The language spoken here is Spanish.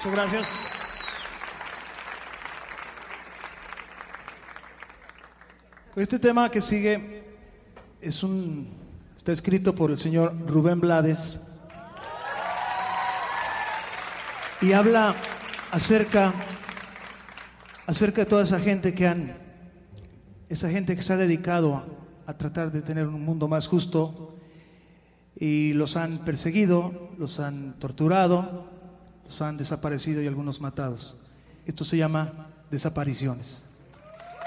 Muchas gracias. Este tema que sigue está escrito por el señor Rubén Blades y habla acerca de toda esa gente que se ha dedicado a tratar de tener un mundo más justo y los han perseguido, los han torturado, los han desaparecido y algunos matados. Esto se llama desapariciones.